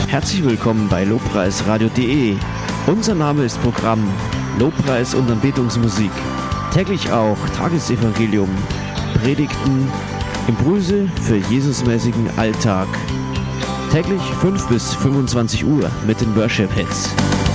Herzlich willkommen bei Lobpreisradio.de. Unser Name ist Programm Lobpreis und Anbetungsmusik. Täglich auch Tagesevangelium, Predigten, Impulse für Jesusmäßigen Alltag. Täglich 5 bis 25 Uhr mit den Worship Hits.